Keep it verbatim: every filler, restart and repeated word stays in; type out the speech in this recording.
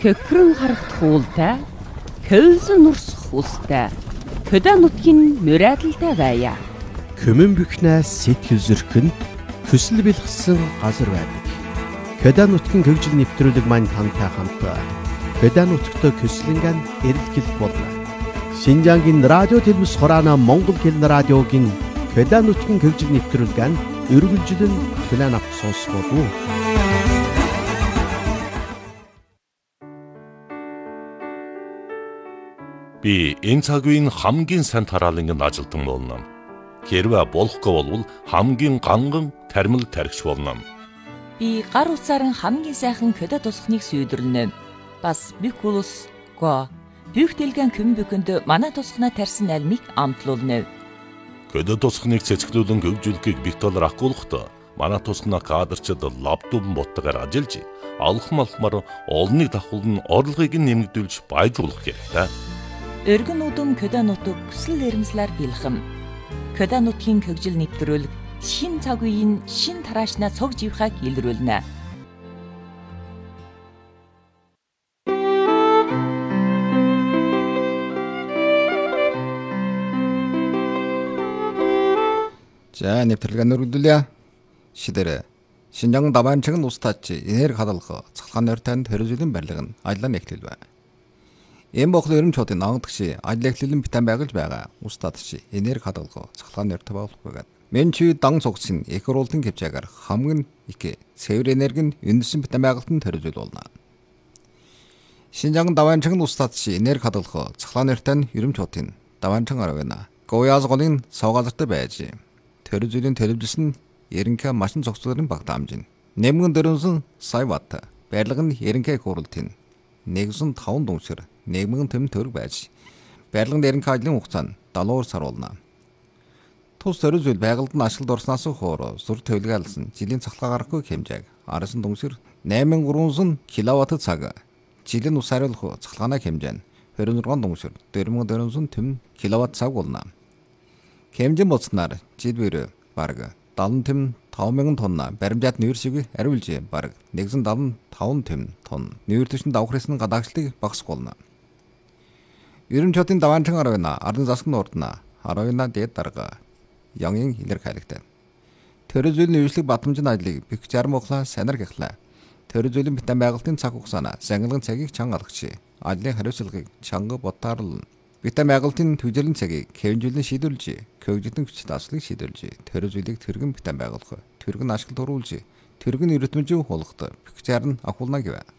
Көхрөн харагт хуултай, хөвсөн нурсах устай, хөдөө нутгийн мөрөөдөлтэй байя. Көмөн бөхнээс сэтгэл зөрхөнд хүсэл бэлгсэн газар байдаг. Хөдөө нутгийн хөгжил нэвтрүүлэг маань тантай хамт хөдөө нутагт көслөнгөн эрэлхэл болно. Шинжаангийн радио телевиз хураана Монгол хэл радиогийн хөдөө нутгийн хөгжил нэвтрүүлгэн өргөлжлөн план авч сонсгоо. Би энэ цаг үеийн хамгийн сайн тараалангийн ажилтан болно. Хэрвээ болохгүй бол хамгийн ганган тармил тархич болно. Би гар утсаар хамгийн сайхан хөдөө тусахныг сүйдэрнэ. Бас бүх улс го бүх дэлгэн көм бүхэнд манай тусахнаа тарьсан альмыг амтлуулна. Хөдөө тусахныг цэцгэлүүлэн хөгжүүлэхийг битүүл ахгуулахдаа манай тусахнаа кадрчид лаптоп боттойгоор ажиллаж алхам алхмаар олныг давхуулн орлогыг нэмэгдүүлж баяжуулах хэрэгтэй. Өргөн удам хөдөө нутаг хүсэл эрмслэр бэлхэм. Хөдөө нутгийн хөгжил нэвтрүүлэг шин цаг үеийн шин тараашнаа цог живхаг илрүүлнэ. За нэвтрүүлгээ өргөдүүлье. Шидэрэ. Шинжаан даваанчиг нь устаач энерги хадгалах цахилгаан нойртойнд төрөжлийн барилга нь ажлаа эхлэлвэ. Эм бохлын өрөм чодын ангадагш ажил эхлэлийн битэн байгуулж байгаа устаадч энерги хадгалах цахилгаан нойртой болохгүй. Мен чи дан цогцын их урултын хэмжээгээр хамгийн их цэвэр энерги нь үндэсэн битэн байгуулалтанд төрөжөл болно. Шинжаан даваанчиг нь устаадч энерги хадгалах цахилгаан нойртой өрөм чодын даваанчин аравна. Гояз голын савгаазартай байж төрөжлийн төлөвлөсөн ерөнхий машин цогцлын багт амжин. Нэмгэн дөрөнсөн сая ватт барилга нь ерөнхий хуралтын нэгэн таван дүнсэр нэгэн төм төр байж барилгын ерөнхий ажлын хугацаа нь долоо сар болно. Тус төрөжөл байгальд нь ашиглалд орсноос хойш зур төлөвлөсөн жилийн цахилгаан гарахгүй хэмжээг арсан дүнсэр найман гурван киловатт цаг жилийн ус хариулах цахилгааны хэмжээ нь двадцать шесть дүнсэр дөрвөн дөрвөн төм киловатт цаг болно. Хэмжээ боцноор жил бэр бараг седемдесет төм таван мянган тонна баримжаат нүүрсийг ариулж бараг нэгэн седемдесет таван төм тонн нүүр түвшинд давхрын гадаагшлыг багасгах болно. Ерөн чодын даваанчин аравна ардын засгийн урдна аравна дээд дарга янгийн илэр хайлагтай. Төрөжлийн үйлчлэг батамжин ажлыг бих жармохла санар гихлаа. Төрөжлийн битэн байгуулалтын цаг хугацаана сангилгын цагийг чанга алгачи. Ажлын хариуцлагыг чанга ботаарлан битэн байгуулалтын төвжирлийн цагийг хэвжүүлэн шийдвэрлэж, хөгжлийн хүч даслыг шийдвэрлэж, төрөжлийг тэргэн битэн байгуулах, тэргэн ашиглалт оруулж, тэргэн эрдэмтэн хулгахад бих жар нь ахуулна гэв.